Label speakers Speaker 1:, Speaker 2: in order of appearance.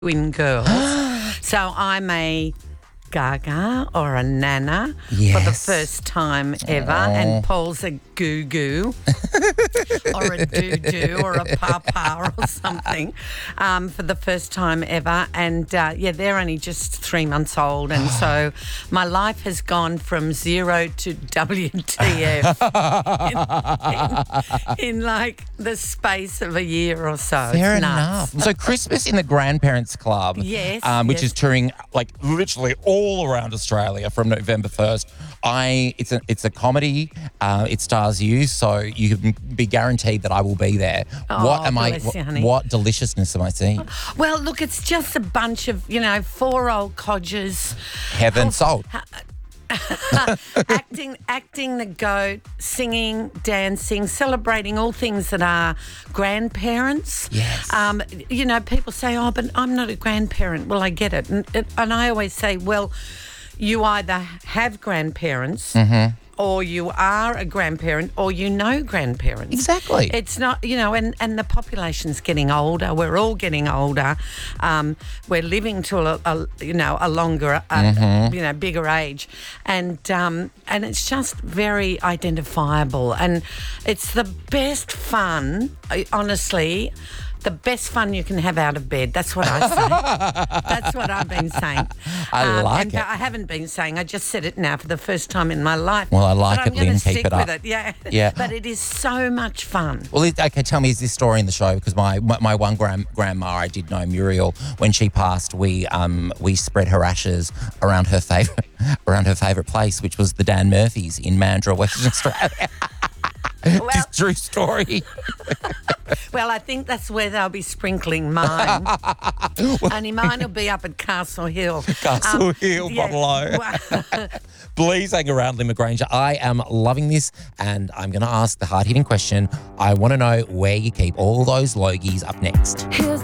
Speaker 1: twin girls. So I'm a gaga or a nana for the
Speaker 2: Yes.
Speaker 1: first time ever, and Paul's a goo-goo or a doo-doo or a papa or something for the first time ever. And, they're only just 3 months old, and so my life has gone from zero to WTF in like the space of a year or so.
Speaker 2: Fair
Speaker 1: It's nuts.
Speaker 2: enough. So Christmas in the Grandparents Club,
Speaker 1: Yes,
Speaker 2: which
Speaker 1: yes.
Speaker 2: is touring like literally all around Australia from November 1st. It's a comedy. It stars you, so you can be guaranteed that I will be there.
Speaker 1: Oh, bless you, honey.
Speaker 2: What deliciousness am I seeing?
Speaker 1: Well, look, it's just a bunch of, 4 old codgers
Speaker 2: Heaven salt.
Speaker 1: acting the goat, singing, dancing, celebrating all things that are grandparents.
Speaker 2: Yes.
Speaker 1: People say, oh, but I'm not a grandparent. Well, I get it. And I always say, well, you either have grandparents or you are a grandparent or you know grandparents.
Speaker 2: Exactly.
Speaker 1: It's not, and the population's getting older. We're all getting older. We're living to a longer, bigger age, and it's just very identifiable, and it's the best fun. Honestly. The best fun you can have out of bed. That's what I say. That's what I've been saying.
Speaker 2: I like it.
Speaker 1: I haven't been saying. I just said it now for the first time in my life.
Speaker 2: Well, I like
Speaker 1: but
Speaker 2: it,
Speaker 1: I'm gonna
Speaker 2: Lynn. Keep
Speaker 1: stick
Speaker 2: it up.
Speaker 1: with it. Yeah.
Speaker 2: Yeah.
Speaker 1: But it is so much fun.
Speaker 2: Well, okay, tell me, is this story in the show? Because my one grandma, I did know, Muriel, when she passed, we spread her ashes around her favourite place, which was the Dan Murphys in Mandurah, Western Australia.
Speaker 1: Well,
Speaker 2: It's a true story.
Speaker 1: well, I think that's where they'll be sprinkling mine. Only mine will be up at Castle Hill.
Speaker 2: Castle Hill, Bottle. Please hang around, Lynn McGranger. I am loving this, and I'm going to ask the hard-hitting question. I want to know where you keep all those logies up next.
Speaker 3: Here's